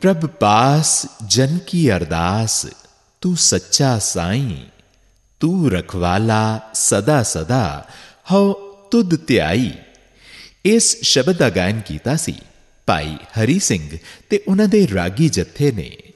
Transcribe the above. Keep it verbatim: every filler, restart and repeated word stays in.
प्रभ पास जन की अरदास, तू सच्चा साईं, तू रखवाला सदा सदा, हो तुद त्याई। इस शब्द का गायन कीता सी भाई हरी सिंह ते उन्हां दे रागी जत्थे ने।